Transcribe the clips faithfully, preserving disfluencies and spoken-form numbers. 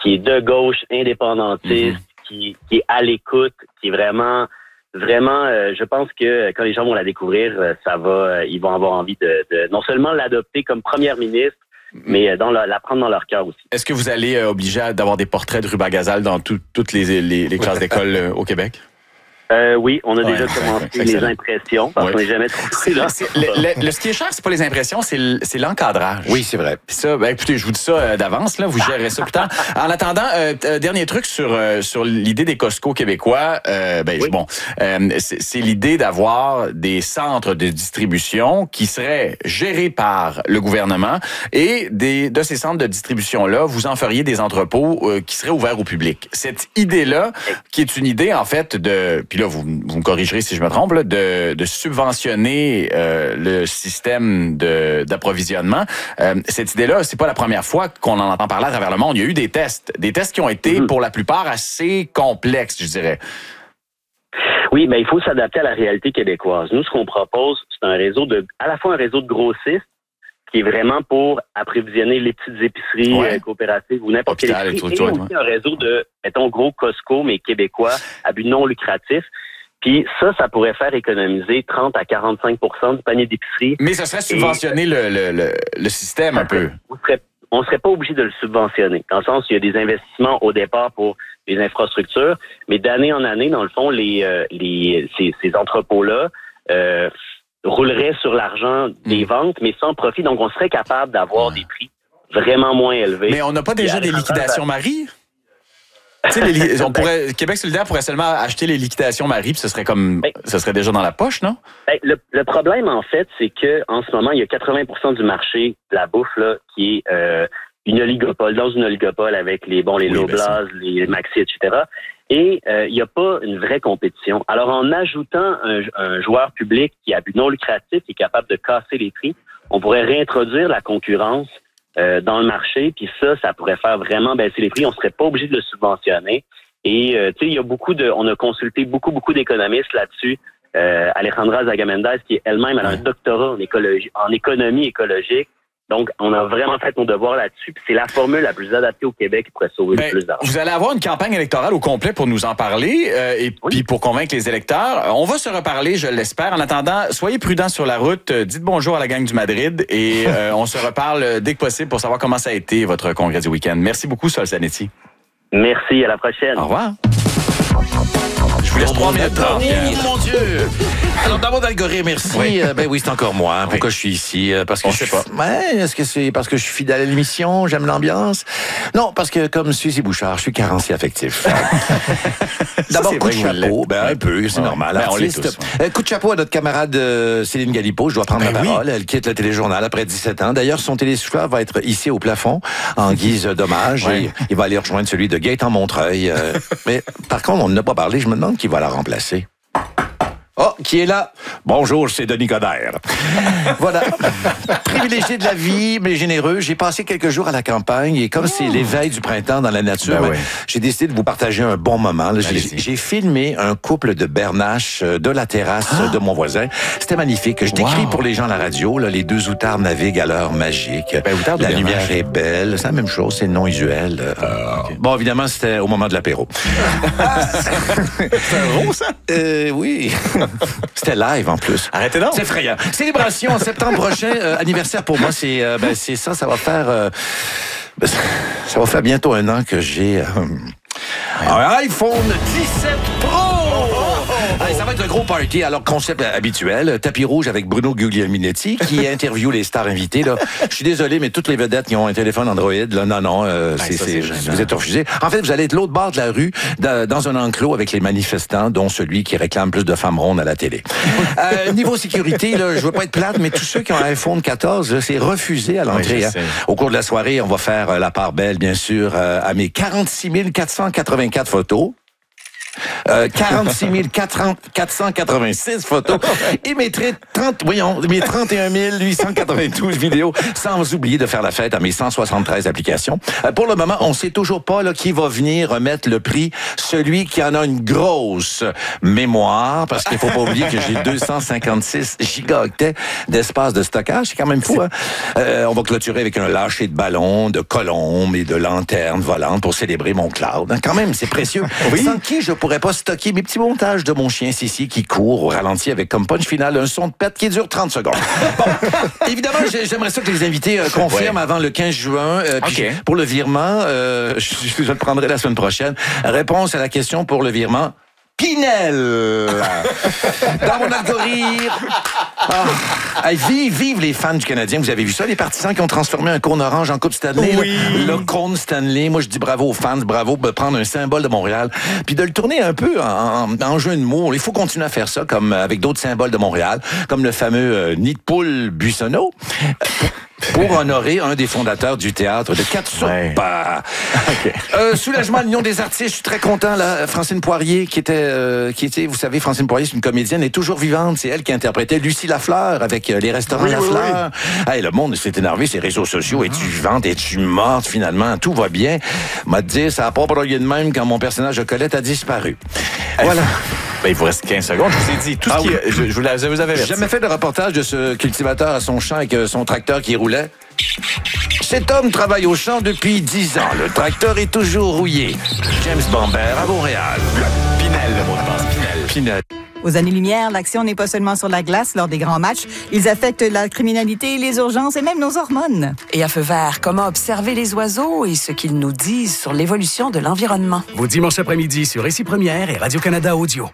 qui est de gauche, indépendantiste, mm-hmm. qui, qui est à l'écoute, qui est vraiment, vraiment, euh, je pense que quand les gens vont la découvrir, ça va, euh, ils vont avoir envie de, de non seulement l'adopter comme première ministre, mais dans la, la prendre dans leur cœur aussi. Est-ce que vous allez euh, obliger d'avoir des portraits de Ruba Gazal dans tout, toutes les, les, les classes d'école euh, au Québec? Euh, oui, on a ouais, déjà commencé ouais, les impressions, parce ouais. qu'on n'est jamais trop là. Le, le, le, ce qui est cher, c'est pas les impressions, c'est l'encadrage. Oui, c'est vrai. Puis ça, ben, écoutez, je vous dis ça euh, d'avance, là, vous gérez ça plus tard. En attendant, euh, euh, dernier truc sur euh, sur l'idée des Costco québécois. Euh, ben oui. bon, euh, c'est l'idée d'avoir des centres de distribution qui seraient gérés par le gouvernement et des de ces centres de distribution là, vous en feriez des entrepôts euh, qui seraient ouverts au public. Cette idée-là, qui est une idée en fait de, puis là vous, vous me corrigerez si je me trompe, là, de, de subventionner euh, le système de d'approvisionnement. Euh, cette idée-là, c'est pas la première fois qu'on en entend parler à travers le monde. Il y a eu des tests, des tests qui ont été mmh. pour la plupart assez complexes, je dirais. Oui, mais il faut s'adapter à la réalité québécoise. Nous, ce qu'on propose, c'est un réseau de, à la fois un réseau de grossistes qui est vraiment pour approvisionner les petites épiceries ouais. euh, coopératives ou n'importe quelle épicerie, et, et aussi ouais. un réseau de, mettons, gros Costco, mais québécois, à but non lucratif. Puis ça, ça pourrait faire économiser trente à quarante-cinq pour cent du panier d'épicerie. Mais ça serait subventionner et, le, le, le, le système un peu. On serait, on serait pas obligé de le subventionner, dans le sens où il y a des investissements au départ pour les infrastructures, mais d'année en année, dans le fond, les, euh, les ces, ces entrepôts-là euh, rouleraient sur l'argent des mmh. ventes, mais sans profit. Donc, on serait capable d'avoir ouais. des prix vraiment moins élevés. Mais on n'a pas déjà des liquidations Marie? Tu sais, les, on pourrait, Québec solidaire pourrait seulement acheter les liquidations Marie, puis ce serait comme, ben, ce serait déjà dans la poche, non? Ben, le, le problème, en fait, c'est que en ce moment, il y a quatre-vingts pour cent du marché de la bouffe là qui est euh, une oligopole, dans une oligopole avec les bon les oui, Loblaws, ben les Maxi, et cetera. Et euh, il n'y a pas une vraie compétition. Alors, en ajoutant un, un joueur public qui a but non lucratif, qui est capable de casser les prix, on pourrait réintroduire la concurrence Euh, dans le marché, puis ça, ça pourrait faire vraiment baisser les prix. On serait pas obligé de le subventionner. Et euh, tu sais, il y a beaucoup de, on a consulté beaucoup, beaucoup d'économistes là-dessus. Euh, Alejandra Zagamendez, qui est elle-même, elle a un doctorat en écologie, en économie écologique. Donc, on a vraiment fait nos devoirs là-dessus. Puis c'est la formule la plus adaptée au Québec qui pourrait sauver ben, le plus d'argent. Vous allez avoir une campagne électorale au complet pour nous en parler euh, et oui. puis pour convaincre les électeurs. On va se reparler, je l'espère. En attendant, soyez prudents sur la route. Dites bonjour à la gang du Madrid et euh, on se reparle dès que possible pour savoir comment ça a été votre congrès du week-end. Merci beaucoup, Sol Zanetti. Merci, à la prochaine. Au revoir. Je vous laisse trois minutes. Oh, mon Dieu! Alors, dans mon algorithme, merci. Oui. Euh, ben oui, c'est encore moi. Hein. Pourquoi oui. je suis ici? Parce que On je sait suis... pas. Ouais, est-ce que c'est parce que je suis fidèle à l'émission, j'aime l'ambiance? Non, parce que comme Suzy Bouchard, je suis carencier affectif. D'abord, coup de chapeau. Ben, un peu, c'est ouais. normal. Ben, on l'est tous, ouais. Coup de chapeau à notre camarade euh, Céline Galipo. Je dois prendre ben la parole. Oui. Elle quitte le téléjournal après dix-sept ans. D'ailleurs, son télésouffleur va être hissé au plafond en guise d'hommage. Ouais. Il va aller rejoindre celui de Gaëtan Montreuil. Euh, mais par contre, on n'a pas parlé. Je me demande qui va la remplacer. Oh, qui est là? Bonjour, c'est Denis Coderre. Voilà. Privilégié de la vie, mais généreux. J'ai passé quelques jours à la campagne et comme oh. c'est l'éveil du printemps dans la nature, ben oui. j'ai décidé de vous partager un bon moment. J'ai filmé un couple de bernaches de la terrasse ah. de mon voisin. C'était magnifique. Je décris wow. pour les gens à la radio, là, les deux outards naviguent à l'heure magique. Ben, la lumière bernache. est belle. C'est la même chose, c'est non usuel. Euh, okay. Bon, évidemment, c'était au moment de l'apéro. C'est un gros, ça? Euh, oui. C'était live en plus. Arrêtez donc. C'est effrayant. Célébration en septembre prochain, euh, anniversaire pour moi, c'est euh, ben, c'est ça, ça va faire euh, ben, ça va faire bientôt un an que j'ai euh, un iPhone dix-sept Pro. Allez, ça va être un gros party. Alors, concept habituel, tapis rouge avec Bruno Guglielminetti qui interview les stars invitées. Là. Je suis désolé, mais toutes les vedettes qui ont un téléphone Android, là, non, non, euh, c'est, ça, c'est, c'est vous êtes refusés. En fait, vous allez être l'autre bord de la rue, dans un enclos avec les manifestants, dont celui qui réclame plus de femmes rondes à la télé. euh, niveau sécurité, là, je veux pas être plate, mais tous ceux qui ont un iPhone quatorze, là, c'est refusé à l'entrée. Oui, hein. Au cours de la soirée, on va faire la part belle, bien sûr, euh, à mes quarante-six mille quatre cent quatre-vingt-quatre photos. Euh, quarante-six mille quatre cent quatre-vingt-six photos et mes trente, voyons, mes trente et un mille huit cent quatre-vingt-douze vidéos, sans oublier de faire la fête à mes cent soixante-treize applications. Euh, pour le moment, on sait toujours pas là, qui va venir remettre le prix, celui qui en a une grosse mémoire, parce qu'il faut pas oublier que j'ai deux cent cinquante-six gigaoctets d'espace de stockage. C'est quand même fou, hein? Euh, on va clôturer avec un lâcher de ballons, de colombes et de lanternes volantes pour célébrer mon cloud. Quand même, c'est précieux. Oui. Sans qui je pourrais pas stocker mes petits montages de mon chien Sissi qui court au ralenti avec comme punch final un son de pète qui dure trente secondes. Bon, évidemment, j'aimerais ça que les invités euh, confirment ouais. avant le quinze juin. Euh, okay. Pour le virement, euh, je, je le prendrai la semaine prochaine. Réponse à la question pour le virement. Pinel! Dans mon algorithme! Ah, hey, vive, vive les fans du Canadien. Vous avez vu ça, les partisans qui ont transformé un cône orange en Coupe Stanley? Oui. Le cône Stanley. Moi, je dis bravo aux fans, bravo de prendre un symbole de Montréal, puis de le tourner un peu en, en, en jeu de mots. Il faut continuer à faire ça, comme avec d'autres symboles de Montréal, comme le fameux euh, nid de poule Buissonneau. Pour honorer un des fondateurs du théâtre de Quatre-Soupes. Ouais. Okay. Euh, soulagement à l'Union des artistes, je suis très content là. Francine Poirier, qui était, euh, qui était, vous savez, Francine Poirier, c'est une comédienne, elle est toujours vivante. C'est elle qui interprétait Lucie Lafleur avec euh, les restaurants oui, Lafleur. Oui, oui. Hey, le monde s'est énervé, ses réseaux sociaux. Mm-hmm. Es-tu vivante, es-tu morte finalement? Tout va bien. M'a dit, ça n'a pas broyé de même quand mon personnage de Colette a disparu. Hey, voilà. Ben, il vous reste quinze secondes. Je vous ai dit tout ce ah, qui oui. je, je vous l'avais averti. J'ai jamais fait de reportage de ce cultivateur à son champ avec son tracteur qui roulait. Cet homme travaille au champ depuis dix ans. Le tracteur est toujours rouillé. James Bamber à Montréal. Pinel, le mot de passe. Pinel. Pinel. Aux années-lumière, l'action n'est pas seulement sur la glace lors des grands matchs. Ils affectent la criminalité, les urgences et même nos hormones. Et à feu vert, comment observer les oiseaux et ce qu'ils nous disent sur l'évolution de l'environnement. Vos dimanches après-midi sur Ici Première et Radio-Canada Audio.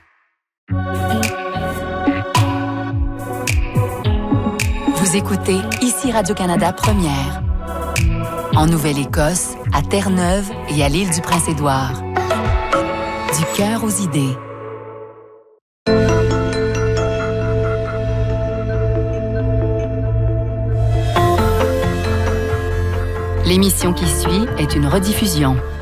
Vous écoutez Ici Radio-Canada Première. En Nouvelle-Écosse, à Terre-Neuve et à l'île du Prince-Édouard. Du cœur aux idées. L'émission qui suit est une rediffusion.